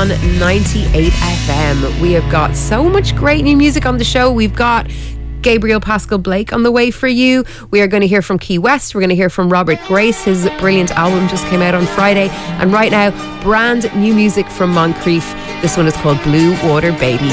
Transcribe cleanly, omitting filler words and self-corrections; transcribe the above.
on 98 FM. We have got so much great new music on the show. We've got Gabriel Pascal Blake on the way for you. We are going to hear from Key West. We're going to hear from Robert Grace. His brilliant album just came out on Friday. And right now, brand new music from Moncrief. This one is called Blue Water Baby.